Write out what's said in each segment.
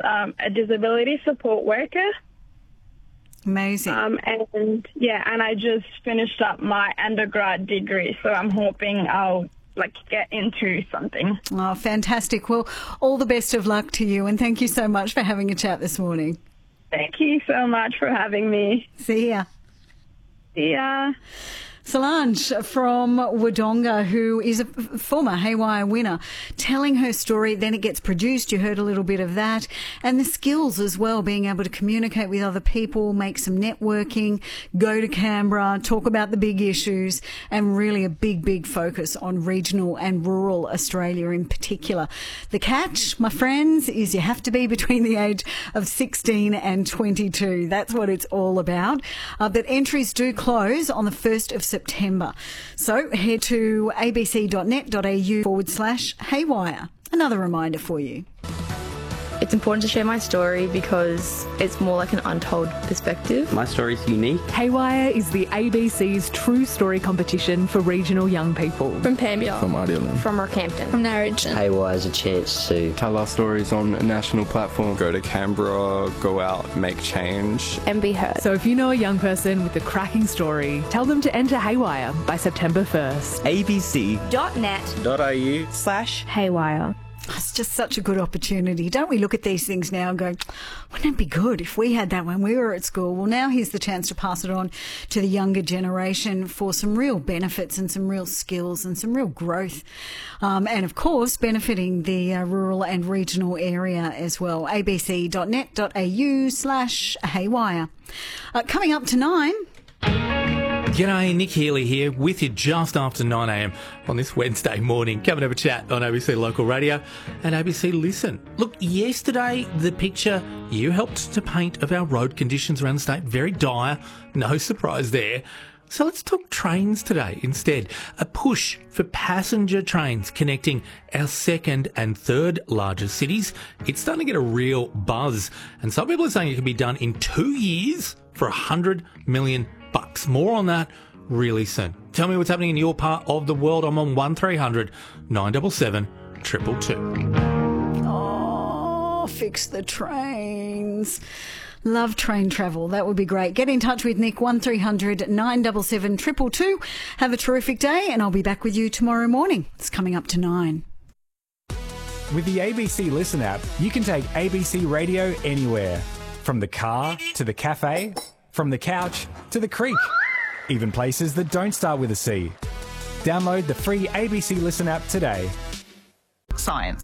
a disability support worker. Amazing. And I just finished up my undergrad degree, so I'm hoping I'll get into something. Oh, fantastic. Well, all the best of luck to you, and thank you so much for having a chat this morning. Thank you so much for having me. See ya. See ya. Solange from Wodonga, who is a former Haywire winner, telling her story. Then it gets produced. You heard a little bit of that. And the skills as well, being able to communicate with other people, make some networking, go to Canberra, talk about the big issues, and really a big, big focus on regional and rural Australia in particular. The catch, my friends, is you have to be between the age of 16 and 22. That's what it's all about. But entries do close on the 1st of September. So head to abc.net.au/haywire. Another reminder for you. It's important to share my story because it's more like an untold perspective. My story is unique. Haywire is the ABC's true story competition for regional young people. From Pambia. From Idealand. From Rockhampton. From Narrogin. Haywire is a chance to tell our stories on a national platform. Go to Canberra, go out, make change. And be heard. So if you know a young person with a cracking story, tell them to enter Haywire by September 1st. abc.net.au/haywire. It's just such a good opportunity. Don't we look at these things now and go, wouldn't it be good if we had that when we were at school? Well, now here's the chance to pass it on to the younger generation for some real benefits and some real skills and some real growth. And, of course, benefiting the rural and regional area as well. abc.net.au/haywire. Coming up to 9... G'day, Nick Healy here with you just after 9am on this Wednesday morning. Come and have a chat on ABC Local Radio and ABC Listen. Look, yesterday the picture you helped to paint of our road conditions around the state, very dire, no surprise there. So let's talk trains today instead. A push for passenger trains connecting our second and third largest cities. It's starting to get a real buzz, and some people are saying it can be done in 2 years for $100 million. More on that really soon. Tell me what's happening in your part of the world. I'm on 1300 977 222. Oh, fix the trains. Love train travel. That would be great. Get in touch with Nick, 1300 977 222. Have a terrific day, and I'll be back with you tomorrow morning. It's coming up to 9. With the ABC Listen app, you can take ABC Radio anywhere. From the car to the cafe, from the couch to the creek, even places that don't start with a C. Download the free ABC Listen app today. Science.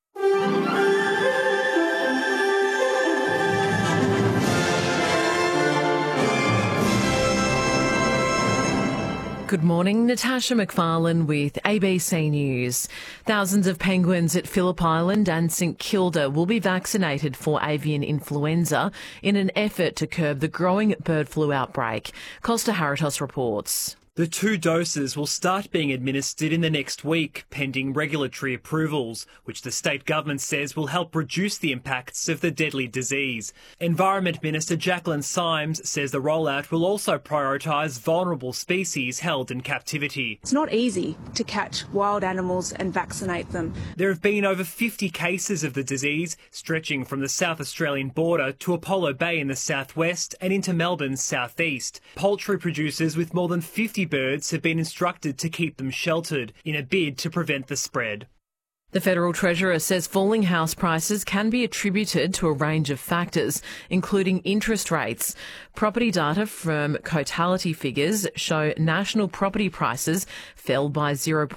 Good morning, Natasha McFarlane with ABC News. Thousands of penguins at Phillip Island and St Kilda will be vaccinated for avian influenza in an effort to curb the growing bird flu outbreak. Costa Haritos reports. The 2 doses will start being administered in the next week, pending regulatory approvals, which the state government says will help reduce the impacts of the deadly disease. Environment Minister Jacqueline Symes says the rollout will also prioritise vulnerable species held in captivity. It's not easy to catch wild animals and vaccinate them. There have been over 50 cases of the disease, stretching from the South Australian border to Apollo Bay in the southwest and into Melbourne's southeast. Poultry producers with more than 50 birds have been instructed to keep them sheltered in a bid to prevent the spread. The Federal Treasurer says falling house prices can be attributed to a range of factors, including interest rates. Property data from Cotality figures show national property prices fell by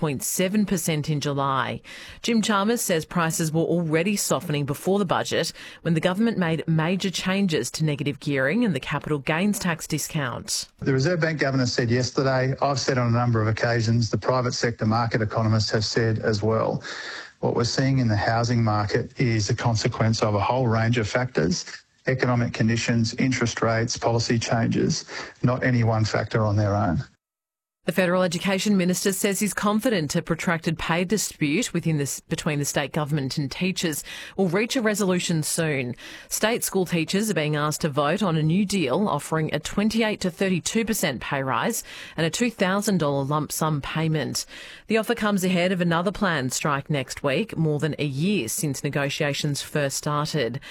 0.7% in July. Jim Chalmers says prices were already softening before the budget when the government made major changes to negative gearing and the capital gains tax discount. The Reserve Bank Governor said yesterday, I've said on a number of occasions, the private sector market economists have said as well. What we're seeing in the housing market is a consequence of a whole range of factors, economic conditions, interest rates, policy changes, not any one factor on their own. The Federal Education Minister says he's confident a protracted pay dispute between the state government and teachers will reach a resolution soon. State school teachers are being asked to vote on a new deal offering a 28 to 32% pay rise and a $2,000 lump sum payment. The offer comes ahead of another planned strike next week, more than a year since negotiations first started.